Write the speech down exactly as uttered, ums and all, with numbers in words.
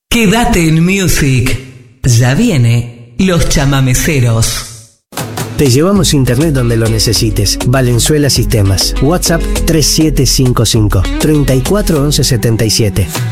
Quédate en Music. Ya viene Los Chamameceros. Te llevamos internet donde lo necesites. Valenzuela Sistemas. WhatsApp tres siete cinco cinco, treinta y cuatro once setenta y siete.